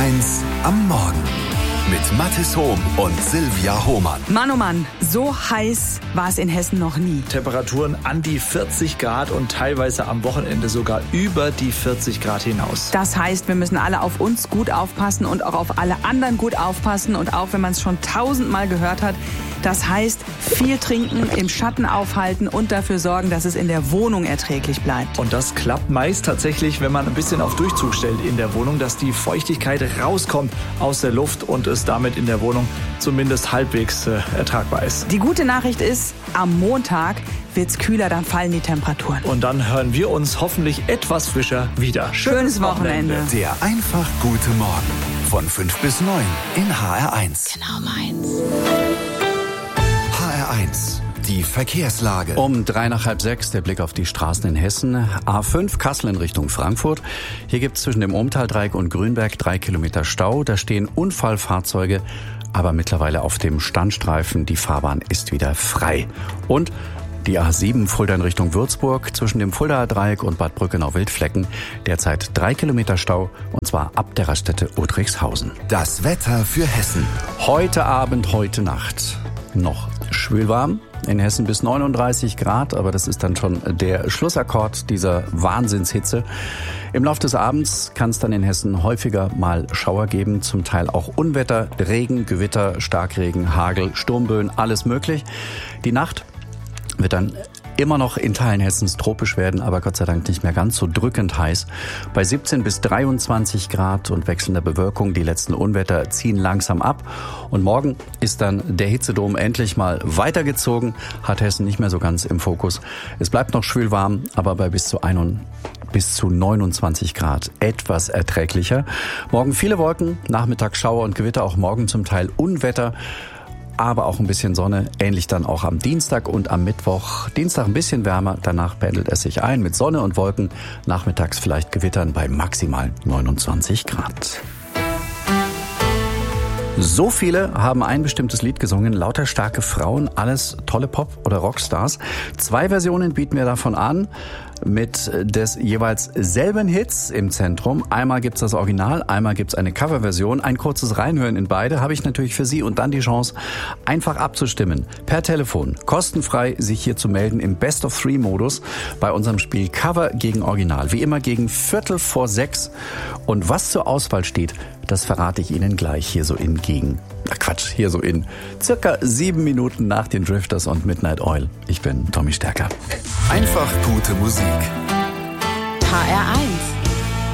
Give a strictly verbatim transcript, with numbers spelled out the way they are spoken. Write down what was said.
eins am Morgen mit Mathis Hohm und Silvia Hohmann. Mann, oh Mann, so heiß war es in Hessen noch nie. Temperaturen an die vierzig Grad und teilweise am Wochenende sogar über die vierzig Grad hinaus. Das heißt, wir müssen alle auf uns gut aufpassen und auch auf alle anderen gut aufpassen. Und auch wenn man es schon tausendmal gehört hat, das heißt, viel trinken, im Schatten aufhalten und dafür sorgen, dass es in der Wohnung erträglich bleibt. Und das klappt meist tatsächlich, wenn man ein bisschen auf Durchzug stellt in der Wohnung, dass die Feuchtigkeit rauskommt aus der Luft und es damit in der Wohnung zumindest halbwegs äh, ertragbar ist. Die gute Nachricht ist, am Montag wird's kühler, dann fallen die Temperaturen. Und dann hören wir uns hoffentlich etwas frischer wieder. Schönes Wochenende. Der einfach gute Morgen von fünf bis neun in H R eins. Genau meins. H R eins, die Verkehrslage. Um drei nach halb sechs der Blick auf die Straßen in Hessen. A fünf Kassel in Richtung Frankfurt. Hier gibt es zwischen dem Ommtaldreieck und Grünberg drei Kilometer Stau. Da stehen Unfallfahrzeuge, aber mittlerweile auf dem Standstreifen. Die Fahrbahn ist wieder frei. Und die A sieben Fulda in Richtung Würzburg zwischen dem Fuldaer Dreieck und Bad Brückenau-Wildflecken. Derzeit drei Kilometer Stau, und zwar ab der Raststätte Udrixhausen. Das Wetter für Hessen. Heute Abend, heute Nacht noch schwül warm. In Hessen bis neununddreißig Grad, aber das ist dann schon der Schlussakkord dieser Wahnsinnshitze. Im Laufe des Abends kann es dann in Hessen häufiger mal Schauer geben, zum Teil auch Unwetter, Regen, Gewitter, Starkregen, Hagel, Sturmböen, alles möglich. Die Nacht wird dann immer noch in Teilen Hessens tropisch werden, aber Gott sei Dank nicht mehr ganz so drückend heiß. Bei siebzehn bis dreiundzwanzig Grad und wechselnder Bewölkung. Die letzten Unwetter ziehen langsam ab. Und morgen ist dann der Hitzedom endlich mal weitergezogen. Hat Hessen nicht mehr so ganz im Fokus. Es bleibt noch schwül warm, aber bei bis zu ein bis zu neunundzwanzig Grad etwas erträglicher. Morgen viele Wolken, Nachmittag Schauer und Gewitter, auch morgen zum Teil Unwetter. Aber auch ein bisschen Sonne, ähnlich dann auch am Dienstag und am Mittwoch. Dienstag ein bisschen wärmer, danach pendelt es sich ein mit Sonne und Wolken. Nachmittags vielleicht Gewittern bei maximal neunundzwanzig Grad. So viele haben ein bestimmtes Lied gesungen, lauter starke Frauen, alles tolle Pop- oder Rockstars. Zwei Versionen bieten wir davon an, mit des jeweils selben Hits im Zentrum. Einmal gibt's das Original, einmal gibt's eine Coverversion. Ein kurzes Reinhören in beide habe ich natürlich für Sie und dann die Chance, einfach abzustimmen. Per Telefon, kostenfrei sich hier zu melden im Best-of-Three-Modus bei unserem Spiel Cover gegen Original. Wie immer gegen Viertel vor sechs. Und was zur Auswahl steht, das verrate ich Ihnen gleich hier so in gegen, na Quatsch, hier so in circa sieben Minuten nach den Drifters und Midnight Oil. Ich bin Tommy Stärker. Einfach gute Musik. H R eins.